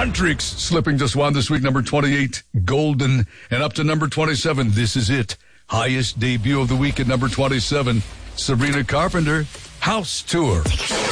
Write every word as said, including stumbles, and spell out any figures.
Montrix slipping just one this week, number twenty-eight, Golden. And up to number twenty-seven, This Is It. Highest debut of the week at number twenty-seven, Sabrina Carpenter, House Tour.